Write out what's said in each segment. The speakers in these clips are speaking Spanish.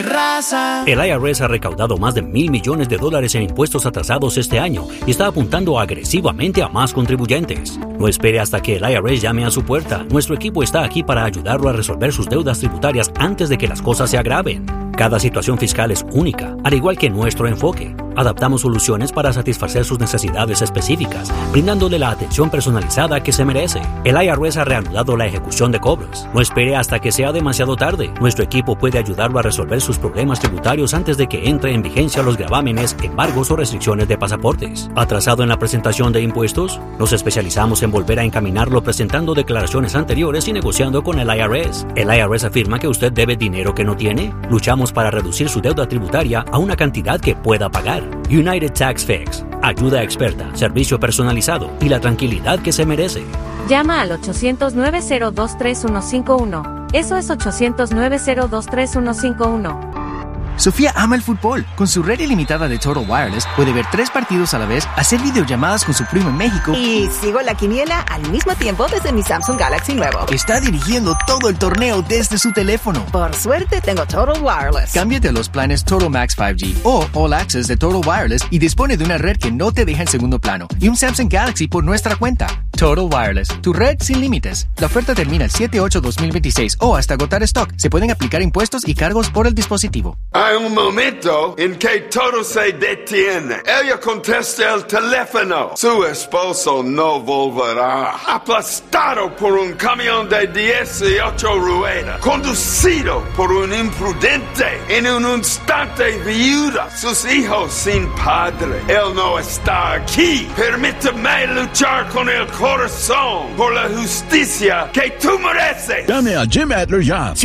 raza. El IRS ha recaudado más de $1,000 millones en impuestos atrasados este año y está apuntando agresivamente a más contribuyentes. No espere hasta que el IRS llame a su puerta. Nuestro equipo está aquí para ayudarlo a resolver sus deudas tributarias antes de que las cosas se agraven. Cada situación fiscal es única, al igual que nuestro enfoque. Adaptamos soluciones para satisfacer sus necesidades específicas, brindándole la atención personalizada que se merece. El IRS ha reanudado la ejecución de cobros. No espere hasta que sea demasiado tarde. Nuestro equipo puede ayudarlo a resolver sus problemas tributarios antes de que entre en vigencia los gravámenes, embargos o restricciones de pasaportes. ¿Atrasado en la presentación de impuestos? Nos especializamos en volver a encaminarlo presentando declaraciones anteriores y negociando con el IRS. ¿El IRS afirma que usted debe dinero que no tiene? Luchamos para reducir su deuda tributaria a una cantidad que pueda pagar. United Tax Fix. Ayuda experta, servicio personalizado y la tranquilidad que se merece. Llama al 800-902-3151. Eso es 800-902-3151. Sofía ama el fútbol. Con su red ilimitada de Total Wireless puede ver 3 partidos a la vez, hacer videollamadas con su primo en México y sigo la quiniela al mismo tiempo desde mi Samsung Galaxy nuevo. Está dirigiendo todo el torneo desde su teléfono. Por suerte tengo Total Wireless. Cámbiate a los planes Total Max 5G o All Access de Total Wireless y dispone de una red que no te deja en segundo plano y un Samsung Galaxy por nuestra cuenta. Total Wireless, tu red sin límites. La oferta termina el 7/8/2026 o hasta agotar stock. Se pueden aplicar impuestos y cargos por el dispositivo. Hay un momento en que todo se detiene. Ella contesta el teléfono. Su esposo no volverá. Aplastado por un camión de 18 ruedas. Conducido por un imprudente. En un instante viuda. Sus hijos sin padre. Él no está aquí. Permíteme luchar con el corazón por la justicia que tú mereces. Llame a Jim Adler ya.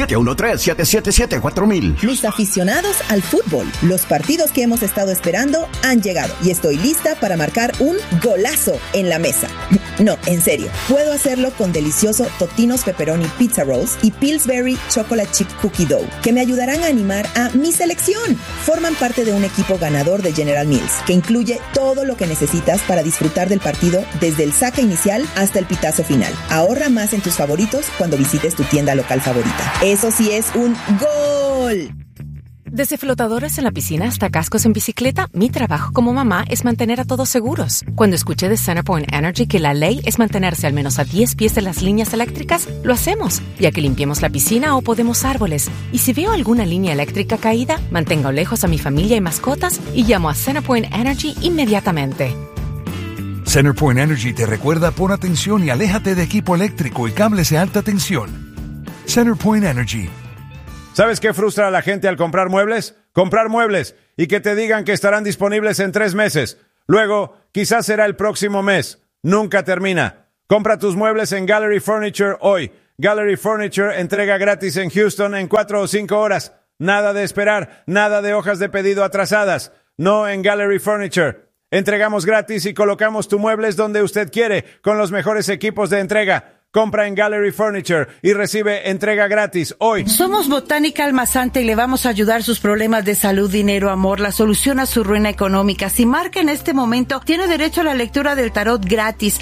713-777-4000. Mis aficionados al fútbol, los partidos que hemos estado esperando han llegado y estoy lista para marcar un golazo en la mesa. No, en serio, puedo hacerlo con delicioso Totino's Pepperoni Pizza Rolls y Pillsbury Chocolate Chip Cookie Dough, que me ayudarán a animar a mi selección. Forman parte de un equipo ganador de General Mills, que incluye todo lo que necesitas para disfrutar del partido desde el saque inicial hasta el pitazo final. Ahorra más en tus favoritos cuando visites tu tienda local favorita. Eso sí es un gol. Desde flotadores en la piscina hasta cascos en bicicleta, mi trabajo como mamá es mantener a todos seguros. Cuando escuché de CenterPoint Energy que la ley es mantenerse al menos a 10 pies de las líneas eléctricas, lo hacemos, ya que limpiemos la piscina o podemos árboles. Y si veo alguna línea eléctrica caída, mantengo lejos a mi familia y mascotas y llamo a CenterPoint Energy inmediatamente. CenterPoint Energy te recuerda: pon atención y aléjate de equipo eléctrico y cables de alta tensión. CenterPoint Energy. ¿Sabes qué frustra a la gente al comprar muebles? Comprar muebles y que te digan que estarán disponibles en 3 meses. Luego, quizás será el próximo mes. Nunca termina. Compra tus muebles en Gallery Furniture hoy. Gallery Furniture entrega gratis en Houston en 4 o 5 horas. Nada de esperar, nada de hojas de pedido atrasadas. No en Gallery Furniture. Entregamos gratis y colocamos tus muebles donde usted quiere, con los mejores equipos de entrega. Compra en Gallery Furniture y recibe entrega gratis hoy. Somos Botánica Almazante y le vamos a ayudar sus problemas de salud, dinero, amor, la solución a su ruina económica. Si marca en este momento, tiene derecho a la lectura del tarot gratis.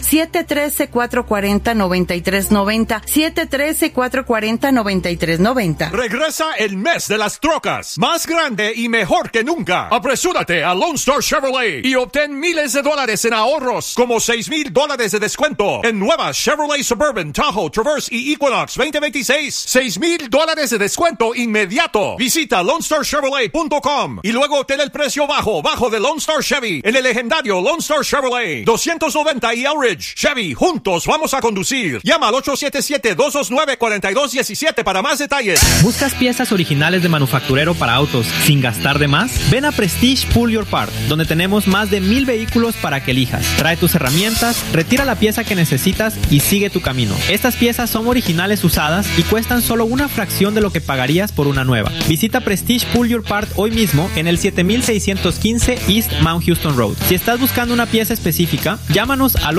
713-440-9390. 713-440-9390. Regresa el mes de las trocas, más grande y mejor que nunca. Apresúrate a Lone Star Chevrolet y obtén miles de dólares en ahorros, como $6,000 de descuento en nuevas Chevrolet Suburban, Tahoe, Traverse y Equinox 2026. $6,000 de descuento inmediato. Visita LoneStarChevrolet.com y luego obtén el precio bajo de Lone Star Chevy en el legendario Lone Star Chevrolet 290 y Elridge. Chevy, juntos vamos a conducir. Llama al 877-229-4217 para más detalles. ¿Buscas piezas originales de manufacturero para autos sin gastar de más? Ven a Prestige Pull Your Part, donde tenemos más de 1,000 vehículos para que elijas. Trae tus herramientas, retira la pieza que necesitas y sigue tu camino. Estas piezas son originales usadas y cuestan solo una fracción de lo que pagarías por una nueva. Visita Prestige Pull Your Part hoy mismo en el 7615 East Mount Houston Road. Si estás buscando una pieza específica, llámanos al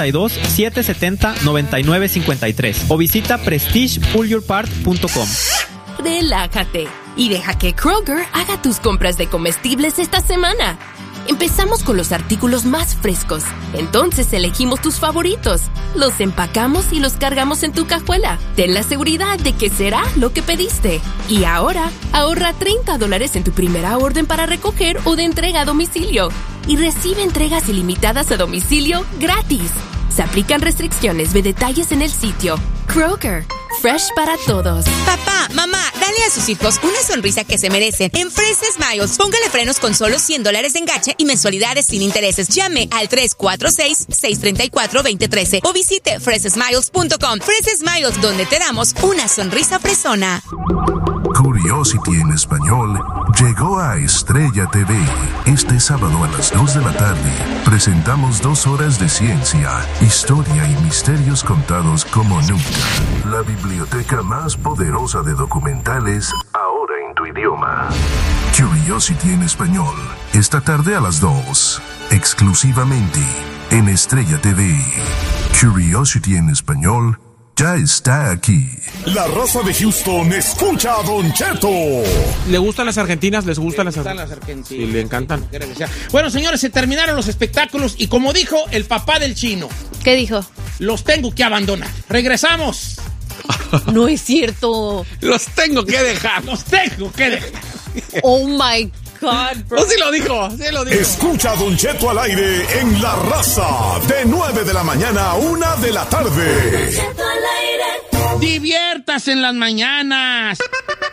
832-770-9953 o visita prestigepullyourpart.com. Relájate y deja que Kroger haga tus compras de comestibles esta semana. Empezamos con los artículos más frescos. Entonces elegimos tus favoritos. Los empacamos y los cargamos en tu cajuela. Ten la seguridad de que será lo que pediste. Y ahora, ahorra $30 en tu primera orden para recoger o de entrega a domicilio. Y recibe entregas ilimitadas a domicilio gratis. Se aplican restricciones. Ve detalles en el sitio. Kroger, fresh para todos. Papá, mamá, dale a sus hijos una sonrisa que se merecen. En Fresa Smiles, póngale frenos con solo $100 de enganche y mensualidades sin intereses. Llame al 346-634-2013 o visite fresasmiles.com. Fresa Smiles, donde te damos una sonrisa fresona. Curiosity en español llegó a Estrella TV. Este sábado a las 2 de la tarde presentamos 2 horas de ciencia, historia y misterios contados como nunca. La biblioteca más poderosa de documentales ahora en tu idioma. Curiosity en español. Esta tarde a las 2. Exclusivamente en Estrella TV. Curiosity en español ya está aquí. La raza de Houston escucha a Don Cheto. ¿Le gustan las argentinas? ¿Les gustan las argentinas? Sí, le encantan. Bueno, señores, se terminaron los espectáculos y como dijo el papá del chino. ¿Qué dijo? Los tengo que abandonar. Regresamos. No es cierto. Los tengo que dejar. Los tengo que dejar. Oh my God, bro. No, sí lo dijo. Escucha a Don Cheto al aire en La Raza de 9 de la mañana a 1 de la tarde. Diviértase en las mañanas.